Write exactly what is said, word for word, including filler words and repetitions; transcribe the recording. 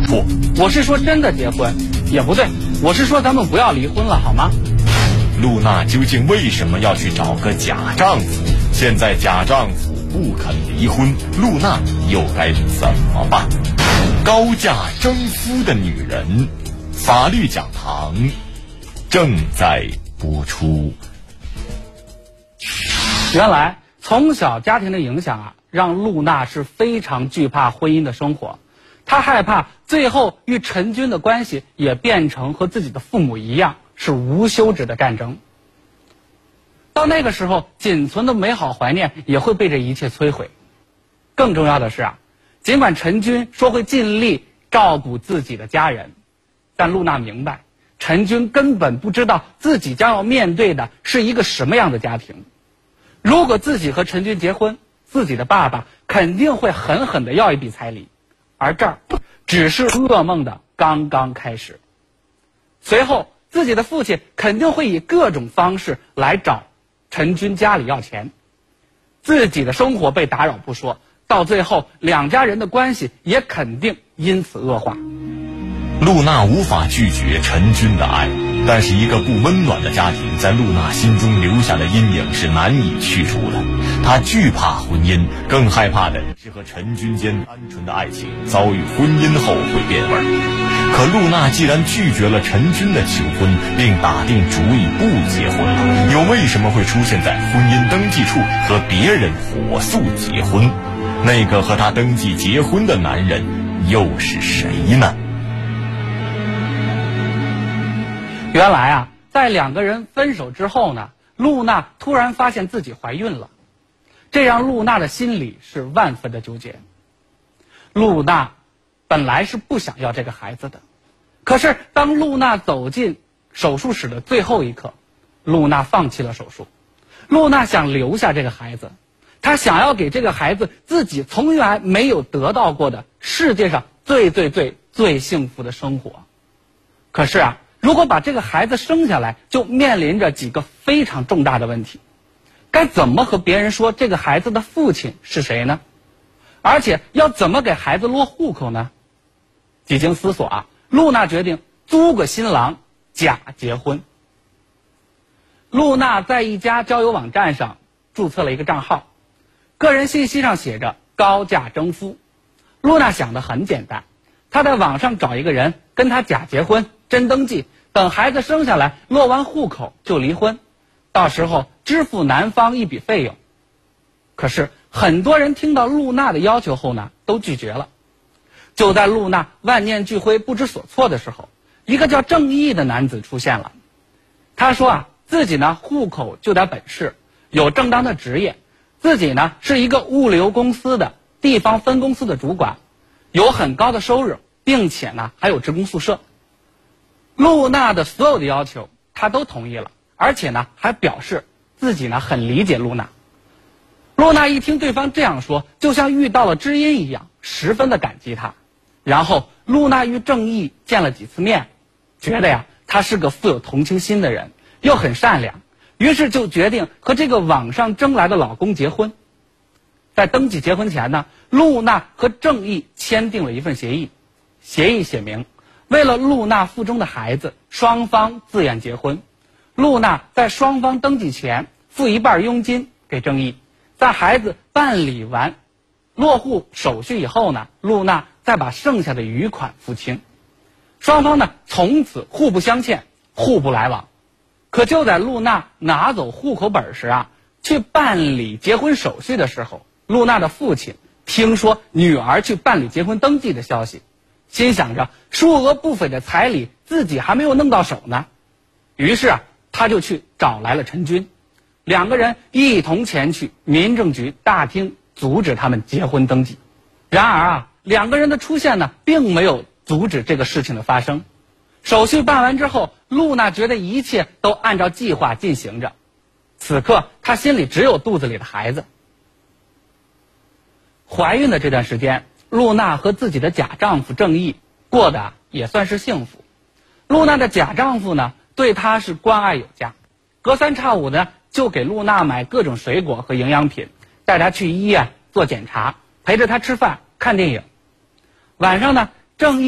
迫。 我是说真的结婚，也不对，我是说咱们不要离婚了，好吗？ 露娜究竟为什么要去找个假丈夫？现在假丈夫不肯离婚，露娜又该怎么办？高价征夫的女人，法律讲堂正在播出。 原来从小家庭的影响啊，让露娜是非常惧怕婚姻的生活。她害怕最后与陈军的关系也变成和自己的父母一样，是无休止的战争。到那个时候，仅存的美好怀念也会被这一切摧毁。更重要的是啊，尽管陈军说会尽力照顾自己的家人，但露娜明白，陈军根本不知道自己将要面对的是一个什么样的家庭。如果自己和陈军结婚，自己的爸爸肯定会狠狠地要一笔彩礼，而这儿只是噩梦的刚刚开始。随后自己的父亲肯定会以各种方式来找陈军家里要钱，自己的生活被打扰不说，到最后两家人的关系也肯定因此恶化。 露娜无法拒绝陈军的爱，但是一个不温暖的家庭在露娜心中留下的阴影是难以去除的。她惧怕婚姻，更害怕的是和陈军间单纯的爱情遭遇婚姻后会变味儿。可露娜既然拒绝了陈军的求婚，并打定主意不结婚了，又为什么会出现在婚姻登记处和别人火速结婚？那个和她登记结婚的男人又是谁呢？ 原来啊，在两个人分手之后呢，露娜突然发现自己怀孕了，这让露娜的心里是万分的纠结。露娜本来是不想要这个孩子的，可是当露娜走进手术室的最后一刻，露娜放弃了手术。露娜想留下这个孩子，她想要给这个孩子自己从来没有得到过的世界上最最最最幸福的生活。可是啊，如果把这个孩子生下来，就面临着几个非常重大的问题。该怎么和别人说这个孩子的父亲是谁呢？而且要怎么给孩子落户口呢？几经思索啊，露娜决定租个新郎假结婚。露娜在一家交友网站上注册了一个账号，个人信息上写着高价征夫。露娜想得很简单，她在网上找一个人跟她假结婚，真登记，等孩子生下来落完户口就离婚，到时候支付男方一笔费用。可是很多人听到露娜的要求后呢，都拒绝了。就在露娜万念俱灰不知所措的时候，一个叫郑毅的男子出现了。他说啊，自己呢户口就点本事，有正当的职业，自己呢是一个物流公司的地方分公司的主管，有很高的收入，并且呢还有职工宿舍。露娜的所有的要求他都同意了，而且呢还表示自己呢很理解露娜。露娜一听对方这样说，就像遇到了知音一样，十分的感激他。然后露娜与郑毅见了几次面，觉得呀他是个富有同情心的人，又很善良，于是就决定和这个网上征来的老公结婚。在登记结婚前呢，露娜和郑毅签订了一份协议，协议写明为了露娜腹中的孩子，双方自愿结婚。露娜在双方登记前付一半佣金给郑毅，在孩子办理完落户手续以后呢，露娜再把剩下的余款付清。双方呢从此互不相欠，互不来往。可就在露娜拿走户口本时啊，去办理结婚手续的时候，露娜的父亲听说女儿去办理结婚登记的消息，心想着数额不菲的彩礼自己还没有弄到手呢，于是啊他就去找来了陈军，两个人一同前去民政局大厅阻止他们结婚登记。然而啊两个人的出现呢并没有阻止这个事情的发生。手续办完之后，露娜觉得一切都按照计划进行着，此刻她心里只有肚子里的孩子。怀孕的这段时间，露娜和自己的假丈夫郑毅过得也算是幸福。露娜的假丈夫呢对她是关爱有加，隔三差五的就给露娜买各种水果和营养品，带她去医院做检查，陪着她吃饭看电影。晚上呢，郑毅